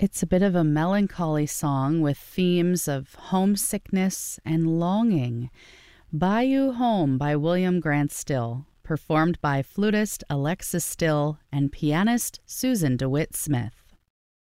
It's a bit of a melancholy song with themes of homesickness and longing. Bayou Home by William Grant Still, performed by flutist Alexis Still and pianist Susan DeWitt Smith.